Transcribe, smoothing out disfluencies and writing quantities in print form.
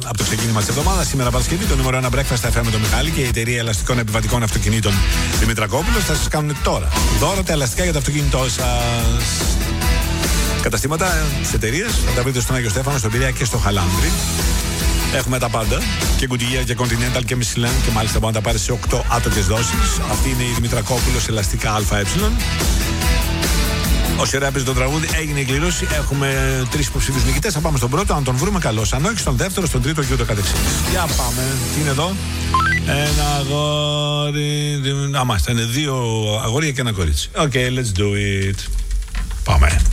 από το ξεκίνημα της εβδομάδας. Σήμερα Παρασκευή, το νούμερο 1 breakfast θα FM με τον Μιχάλη και η εταιρεία ελαστικών επιβατικών αυτοκινήτων Δημητρακόπουλος θα σας κάνουν τώρα δώρα τα ελαστικά για το αυτοκίνητό σας. Καταστήματα της εταιρείας θα τα βρείτε στον Άγιο Στέφανο, στον Πειραιά και στο Χαλάνδρι. Έχουμε τα πάντα και κουτιγία και Continental και Michelin και μάλιστα μπορεί να τα πάρει σε 8 άτοκες δόσεις. Αυτή είναι η Δημητρακόπουλος ελαστικά ΑΕ. Όσοι ωραία παίζει το τραγούδι, έγινε η κλήρωση. Έχουμε 3 υποψήφιους νικητές. Θα πάμε στον πρώτο, αν τον βρούμε καλώς. Αν όχι, στον δεύτερο, στον τρίτο και ούτω καθεξής. Για πάμε. Τι είναι εδώ? Ένα αγόρι. Μάλιστα, είναι 2 αγόρια και ένα κορίτσι. Okay, let's do it. Πάμε.